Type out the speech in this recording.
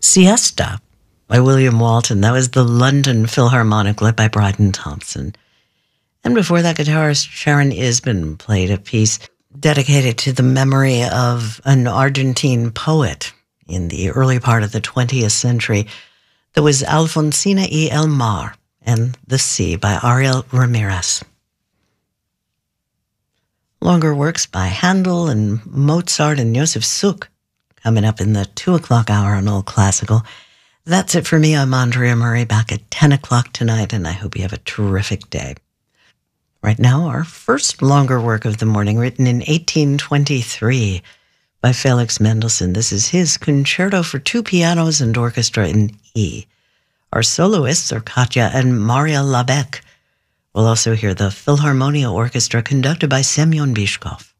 Siesta by William Walton. That was the London Philharmonic led by Bryden Thompson. And before that, guitarist Sharon Isbin played a piece dedicated to the memory of an Argentine poet in the early part of the 20th century. That was Alfonsina y el Mar and the Sea by Ariel Ramirez. Longer works by Handel and Mozart and Josef Suk coming up in the 2 o'clock hour on Old Classical. That's it for me. I'm Andrea Murray, back at 10 o'clock tonight, and I hope you have a terrific day. Right now, our first longer work of the morning, written in 1823 by Felix Mendelssohn. This is his Concerto for Two Pianos and Orchestra in E. Our soloists are Katja and Maria Labec. We'll also hear the Philharmonia Orchestra conducted by Semyon Bishkov.